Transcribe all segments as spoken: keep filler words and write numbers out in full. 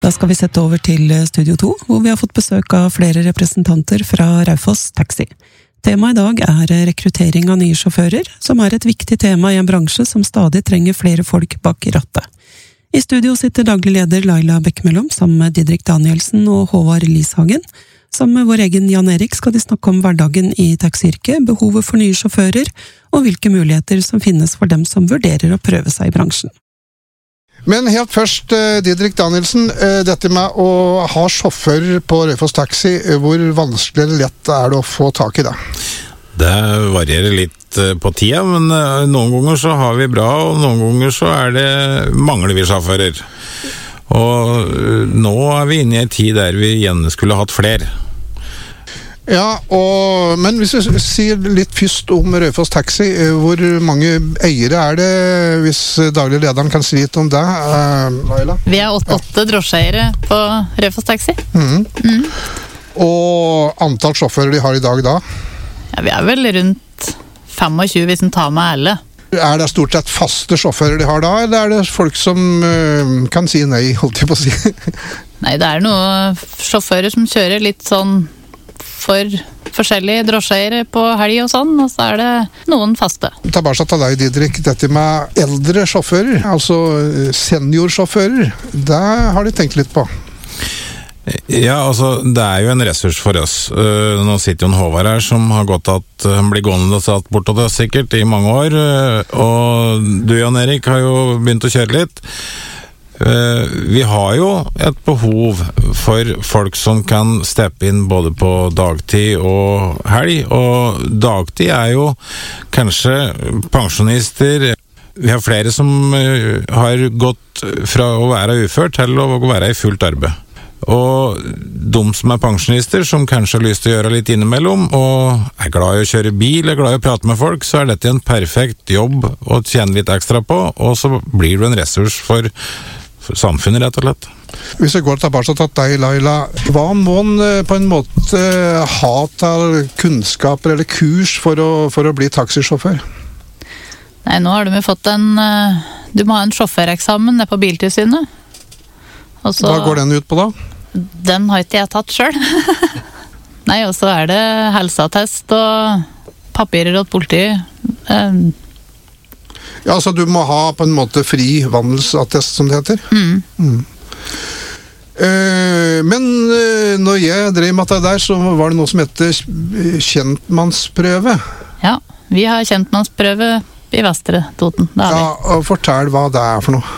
Da skal vi sette over til Studio to, hvor vi har fått besøk av flere representanter fra Raufoss Taxi. Temaet i dag er rekruttering av nye sjåfører, som er et viktig tema i en bransje som stadig trenger flere folk bak i rattet. I studio sitter daglig leder Laila Bekkemellom sammen med Didrik Danielsen og Håvard Lishagen. Sammen med vår egen Jan Erik skal de snakke om hverdagen i taxiyrket, behovet for nye sjåfører, og hvilke muligheter som finnes for dem som vurderer å prøve seg i bransjen. Men helt først, Didrik Danielsen, dette med å ha sjåfør på Raufoss Taxi, hvor vanskelig eller lett er det å få tak i det? Det varierer litt på tida, men noen ganger så har vi bra, og noen ganger så er det mangler vi sjåfører. Og nå er vi inne i en tid der vi gjerne skulle hatt flere. Ja, og, men hvis vi sier litt først om Raufoss Taxi, hvor mange eiere er det, hvis daglig lederen kan si litt om det, Laila? Vi er åtte, åtte drosjeeiere på Raufoss Taxi. Mm. Mm. Og antall sjåfører de har i dag da? Ja, vi er vel rundt tjuefem hvis en tar med alle. Er det stort sett faste sjåfører de har da, eller er det folk som uh, kan si nei, holdt jeg på å si? Nei, det er noen sjåfører som kjører litt sånn for forskjellige drosjeeiere på helg og sånn, og så er det noen faste. Tilbake til deg, Didrik, dette med eldre sjåfører, altså seniorsjåfører, det har de tenkt litt på. Ja, altså, det er jo en ressurs for oss. Uh, nå sitter jo en Håvard her som har gått at han blir gående og satt bort til oss sikkert i mange år, uh, og du, Jan Erik, har jo begynt å kjøre litt. Uh, vi har jo et behov for folk som kan steppe inn både på dagtid og helg, og dagtid er jo kanskje pensjonister. Vi har flere som uh, har gått fra å være ufør til å være i fullt arbeid. Og de som er pensjonister, som kanskje har lyst til å gjøre litt innimellom, og er glad i å kjøre bil, er glad i å prate med folk, så er dette en perfekt jobb å tjene litt ekstra på, og så blir du en ressurs for, for samfunnet, rett og slett. Hvis jeg går tilbake til deg, Laila, hva må en på en måte ha til kunnskaper eller kurs for å, for å bli taxisjåfør? Nei, nå har de fått en, du må ha en sjåføreksamen nede på Biltilsynet. Også, hva går den ut på da? Den har ikke jeg tatt selv. Nei, og så er det helseattest og papirer og politi. Um. Ja, så du må ha på en måte fri vandelsattest, som det heter? Mm. Mm. Uh, men uh, når jeg drev med det der, så var det noe som heter kjentmannsprøve. Ja, vi har kjentmannsprøve i Vestre Toten. Ja, og fortell hva det er for noe.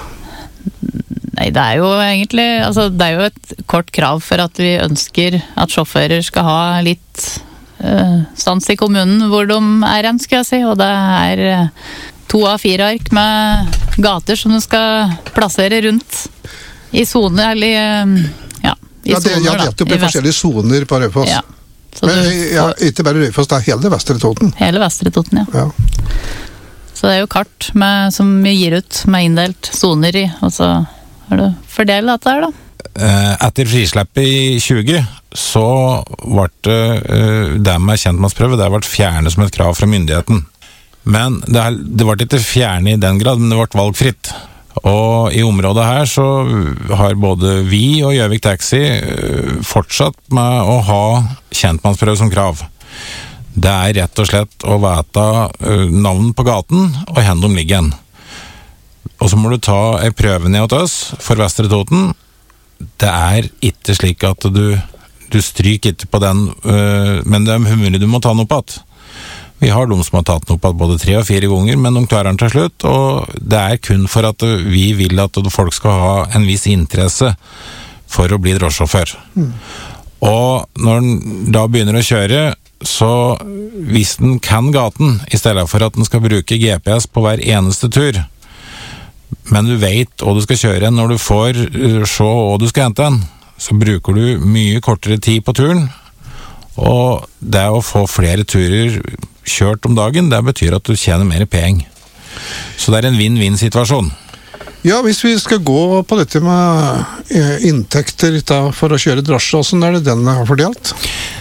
Nei, det er jo egentlig, altså det er jo et kort krav for at vi ønsker at sjåfører skal ha litt uh, stans i kommunen hvor de er hen, skal jeg si, og det er uh, to av fire ark med gater som du skal plassere rundt i zoner, eller uh, ja, i ja, det, zoner ja, det er jo på forskjellige zoner på Raufoss. Ja, men ja, ikke bare Raufoss, det er hele Vestre Toten. Hele Vestre Toten, ja. ja. Så det er jo kart med, som vi gir ut med inndelt zoner i, og så har du fordelt dette her da? Etter frisleppet i tjue, så ble det, det med kjentmannsprøve, det ble fjernet som et krav fra myndigheten. Men det, det ble ikke fjernet i den grad, men det ble valgfritt. Og i området her så har både vi og Gjøvik Taxi fortsatt med å ha kjentmannsprøve som krav. Det er rett og slett å vite navn på gaten og hvor de ligger igjen. Og så må du ta en prøve ned til oss for Vestre Toten. Det er ikke slik at du, du stryker ikke på den, øh, men det er mulig du må ta den opp igjen. Vi har de som har tatt den opp igjen både tre og fire ganger, men de klarer den til slutt, og det er kun for at vi vil at folk skal ha en viss interesse for å bli drosjesjåfør. Mm. Og når den da begynner å kjøre, så hvis den kan gaten, i stedet for at den skal bruke G P S på hver eneste tur, men du vet hva du skal kjøre når du får se hva du skal hente den, så bruker du mye kortere tid på turen, og det å få flere turer kjørt om dagen, det betyr at du tjener mer penger. Så det er en vinn-vinn-situasjon. Ja, hvis vi skal gå på dette med inntekter for å kjøre drosje, hvordan er det den har fordelt?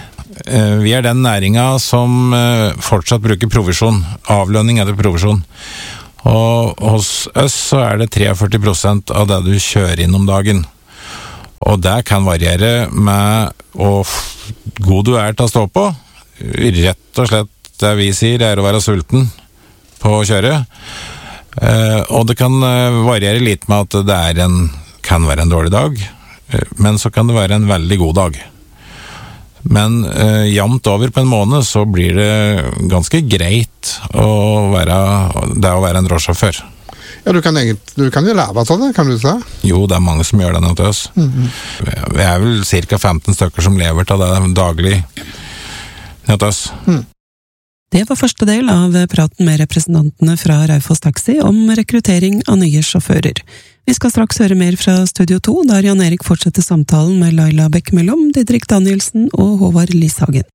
Vi er den næringa som fortsatt bruker provisjon, avlønning etter provisjon. Og hos oss så er det førti prosent av det du kjører inn om dagen. Og det kan variere med hvor god du er til å stå på. Rett og slett det vi sier er å være sulten på å kjøre. Eh, og det kan variere litt med at det er en, kan være en dårlig dag, men så kan det være en veldig god dag. Men eh, jevnt over på en måned så blir det ganske greit å være, det å være en drosjesjåfør. Ja, du kan, egentlig, du kan jo leve av det, kan du ikke det? Jo, det er mange som gjør det nå til oss. Mm-hmm. Vi er vel cirka femten stykker som lever til det daglig nå til oss. Mm. Det var første del av praten med representantene fra Raufoss Taxi om rekruttering av nye sjåfører. Vi skal straks høre mer fra Studio to, der Jan Erik fortsetter samtalen med Laila Bekkemellom, Didrik Danielsen og Håvard Lishagen.